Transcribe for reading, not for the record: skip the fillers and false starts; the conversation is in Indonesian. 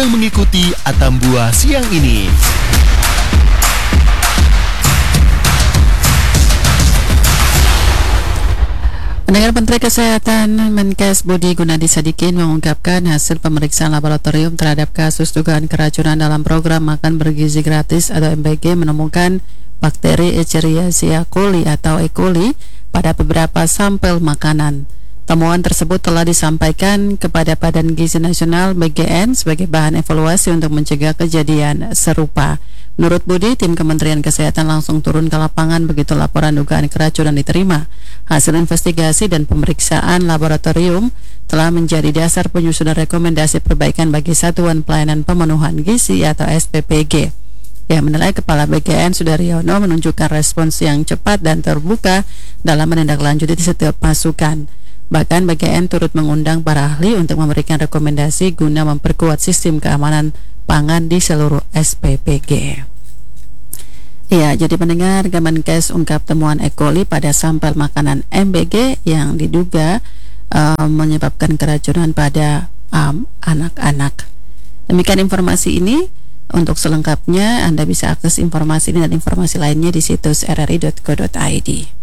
yang mengikuti Atambua siang ini. Pendengar, Menteri Kesehatan Menkes Budi Gunadi Sadikin mengungkapkan hasil pemeriksaan laboratorium terhadap kasus dugaan keracunan dalam program makan bergizi gratis atau MBG menemukan bakteri Escherichia coli atau E. coli pada beberapa sampel makanan. Temuan tersebut telah disampaikan kepada Badan Gizi Nasional BGN sebagai bahan evaluasi untuk mencegah kejadian serupa. Menurut Budi, tim Kementerian Kesehatan langsung turun ke lapangan begitu laporan dugaan keracunan diterima. Hasil investigasi dan pemeriksaan laboratorium telah menjadi dasar penyusunan rekomendasi perbaikan bagi Satuan Pelayanan Pemenuhan Gizi atau SPPG. Yang menilai Kepala BGN Sudaryono menunjukkan respons yang cepat dan terbuka dalam menindaklanjuti setiap masukan. Bahkan BGN turut mengundang para ahli untuk memberikan rekomendasi guna memperkuat sistem keamanan pangan di seluruh SPPG. Ya, jadi pendengar, Kemenkes ungkap temuan E. coli pada sampel makanan MBG yang diduga menyebabkan keracunan pada anak-anak. Demikian informasi ini. Untuk selengkapnya Anda bisa akses informasi ini dan informasi lainnya di situs rri.co.id.